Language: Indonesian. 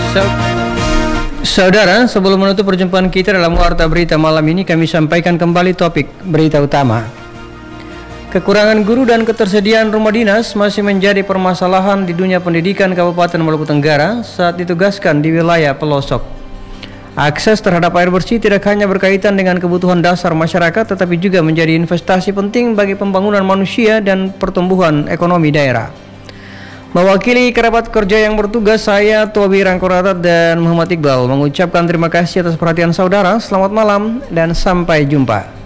So- Saudara, sebelum menutup perjumpaan kita dalam Warta Berita malam ini, kami sampaikan kembali topik berita utama. Kekurangan guru dan ketersediaan rumah dinas masih menjadi permasalahan di dunia pendidikan Kabupaten Maluku Tenggara saat ditugaskan di wilayah pelosok. Akses terhadap air bersih tidak hanya berkaitan dengan kebutuhan dasar masyarakat, tetapi juga menjadi investasi penting bagi pembangunan manusia dan pertumbuhan ekonomi daerah. Mewakili kerabat kerja yang bertugas, saya Tobi Rangkoratat dan Muhammad Iqbal mengucapkan terima kasih atas perhatian saudara. Selamat malam dan sampai jumpa.